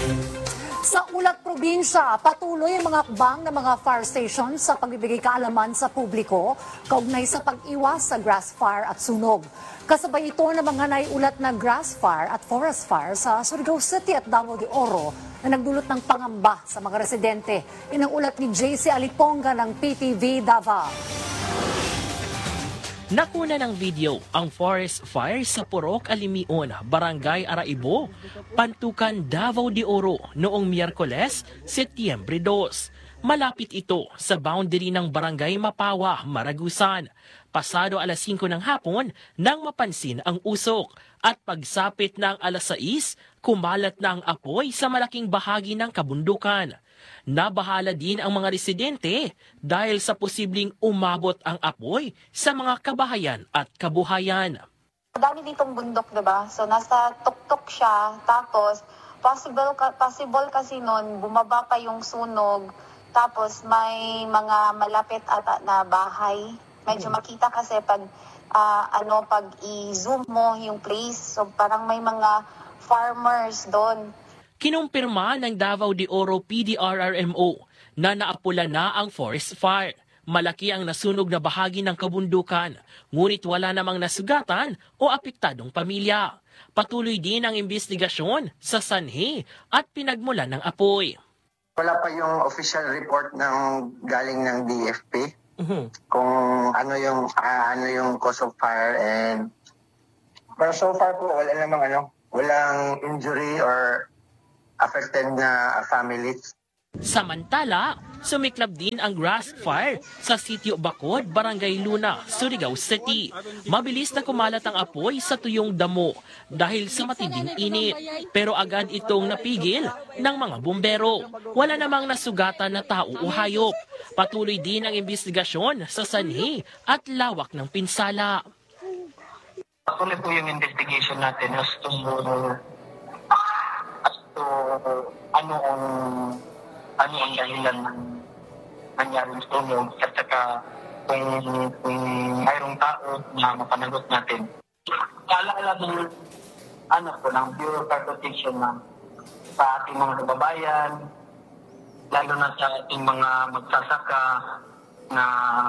Sa Ulat Probinsya, patuloy ang mga hakbang ng mga fire stations sa pagbibigay kaalaman sa publiko kaugnay sa pag-iwas sa grass fire at sunog. Kasabay ito ng mga naiulat na grass fire at forest fire sa Surigao City at Davao de Oro na nagdulot ng pangamba sa mga residente. Yan ang ulat ni JC Aliponga ng PTV Davao. Nakuna ng video ang forest fire sa Purok Alimion, Barangay Araibo, Pantukan, Davao de Oro noong Miyerkules, Setyembre 2. Malapit ito sa boundary ng Barangay Mapawa, Maragusan. Pasado alas 5 ng hapon nang mapansin ang usok at pagsapit ng alas 6, kumalat na ang apoy sa malaking bahagi ng kabundukan. Nabahala din ang mga residente dahil sa posibleng umabot ang apoy sa mga kabahayan at kabuhayan. Dami ditong bundok, diba? So nasa tuktok siya, tapos possible kasi nun bumaba pa yung sunog, tapos may mga malapit ata na bahay. Medyo makita kasi pag pag i-zoom mo yung place, so parang may mga farmers doon. Kinumpirma ng Davao de Oro PDRRMO na naapula na ang forest fire. Malaki ang nasunog na bahagi ng kabundukan, ngunit wala namang nasugatan o apektadong pamilya. Patuloy din ang investigasyon sa sanhi at pinagmulan ng apoy. Wala pa yung official report ng galing ng DFP kung ano yung cause of fire, and pero so far po wala namang walang injury or affected na families. Samantala, sumiklab din ang grass fire sa Sitio Bacod, Barangay Luna, Surigao City. Mabilis na kumalat ang apoy sa tuyong damo dahil sa matinding init, pero agad itong napigil ng mga bumbero. Wala namang nasugatan na tao o hayop. Patuloy din ang investigasyon sa sanhi at lawak ng pinsala. Patuloy po yung investigation natin as to ano ang dahilan ng nangyaring sunog at saka kung mayroong tao na mapanagot natin. Kaalala din ng Bureau of Fire Protection na sa ating mga kababayan, lalo na sa ating mga magsasaka, na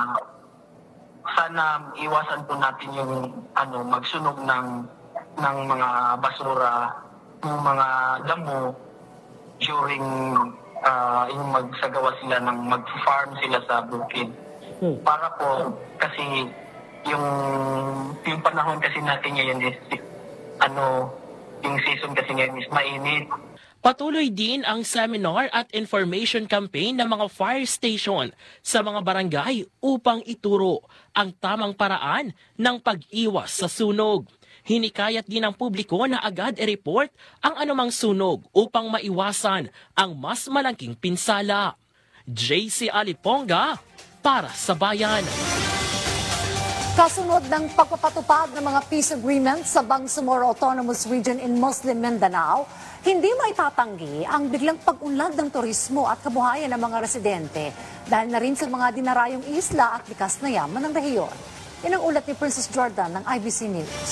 sana iwasan po natin yung magsunog ng mga basura, ng mga damo during yung magsagawa sila ng mag-farm sila sa bukid. Para po kasi yung panahon kasi natin ngayon is yung season kasi ngayon is mainit. Patuloy din ang seminar at information campaign ng mga fire station sa mga barangay upang ituro ang tamang paraan ng pag-iwas sa sunog. Hinikayat din ng publiko na agad i-report ang anumang sunog upang maiwasan ang mas malaking pinsala. JC Aliponga para sa Bayan. Kasunod ng pagpapatupad ng mga peace agreements sa Bangsamoro Autonomous Region in Muslim Mindanao, hindi maitatanggi ang biglang pag-unlad ng turismo at kabuhayan ng mga residente dahil na rin sa mga dinarayong isla at likas na yaman ng rehiyon. Yan ang ulat ni Princess Jordan ng IBC News.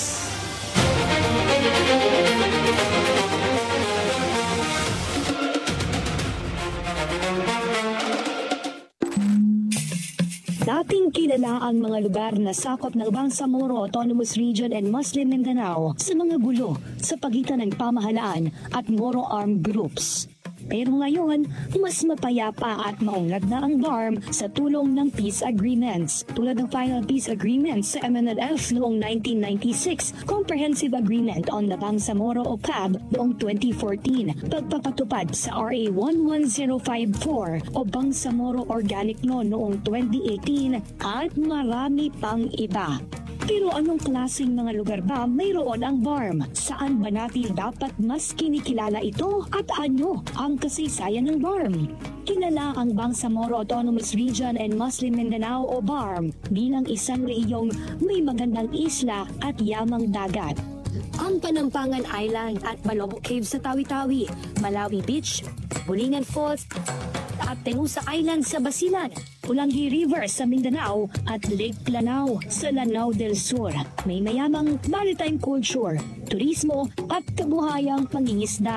Dating kilala ang mga lugar na sakop ng Bangsamoro Autonomous Region and Muslim Mindanao sa mga gulo sa pagitan ng pamahalaan at Moro Armed Groups. Pero ngayon, mas mapayapa at maunlad na ang BARM sa tulong ng peace agreements. Tulad ng final peace agreement sa MNLF noong 1996, Comprehensive Agreement on the Bangsamoro o CAB noong 2014, pagpapatupad sa RA 11054 o Bangsamoro Organic Law noong 2018 at marami pang iba. Pero anong klaseng mga lugar ba mayroon ang BARM? Saan ba natin dapat mas kinikilala ito? At ano ang kasaysayan ng BARM? Kilala ang Bangsamoro Autonomous Region and Muslim Mindanao o BARM bilang isang rehiyong may magandang isla at yamang dagat. Ang Panampangan Island at Balobo Cave sa Tawi-Tawi, Malawi Beach, Bulingan Falls, at Tenusa Island sa Basilan, Pulangi River sa Mindanao at Lake Lanao sa Lanao del Sur. May mayamang maritime culture, turismo at kabuhayang pangingisda.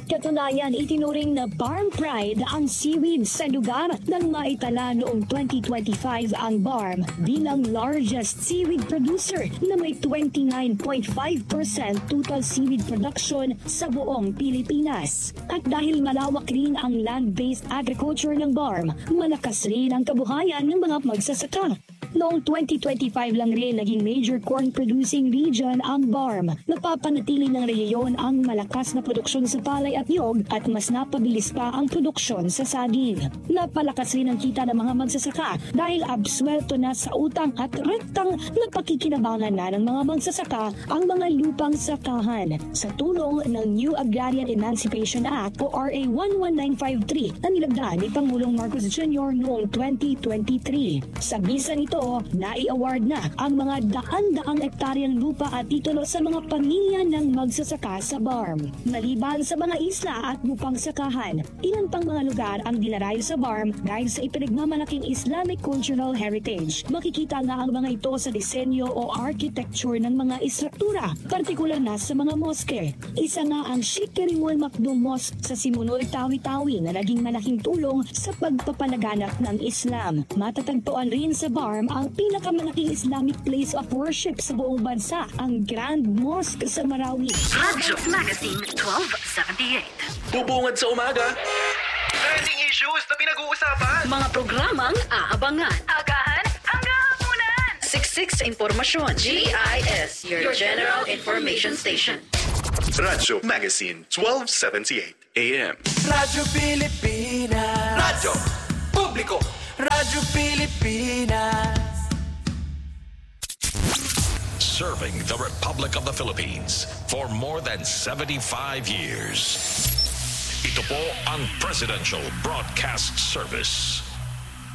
Katunayan, itinuring na Barm Pride ang seaweed sa lugar nang maitala noong 2025 ang Barm bilang largest seaweed producer na may 29.5% total seaweed production sa buong Pilipinas. At dahil malawak rin ang land-based agriculture ng Barm, malakas rin ang kabuhayan ng mga magsasaka. Noong 2025 lang rin naging major corn producing region ang Barm. Napapanatili ng rehiyon ang malakas na produksyon sa palay at niyog at mas napabilis pa ang produksyon sa saging. Napalakas rin ang kita ng mga magsasaka dahil absuelto na sa utang at rektang napakikinabangan na ng mga magsasaka ang mga lupang sakahan sa tulong ng New Agrarian Emancipation Act o RA 11953 na nilagda ni Pangulong Marcos Jr. noong 2023. Sa bisa nito, nai-award na ang mga daan-daang ektaryang lupa at titulo sa mga pamilya ng magsasaka sa Barm. Maliban sa mga isla at lupang sakahan, ilan pang mga lugar ang dinarayo sa Barm dahil sa ipinagmamalaking Islamic cultural heritage. Makikita nga ang mga ito sa disenyo o architecture ng mga istruktura, partikular na sa mga moske. Isa nga ang Sheikh Karimul Makdum Mosque sa Simunul, Tawi-Tawi na naging malaking tulong sa pagpapalaganap ng Islam. Matatagpuan rin sa Barm ang pinakamalaking Islamic place of worship sa buong bansa, ang Grand Mosque sa Marawi. Radyo Magazine 1278. Bubungad sa umaga. Trending issues na pinag-uusapan. Mga programang aabangan. Agahan hanggang hapunan. Siksik sa impormasyon. GIS, your general information station. Radyo Magazine 1278 AM. Radyo Pilipinas. Radyo Publiko. Radyo Pilipinas. Serving the Republic of the Philippines for more than 75 years. Ito po ang Presidential Broadcast Service.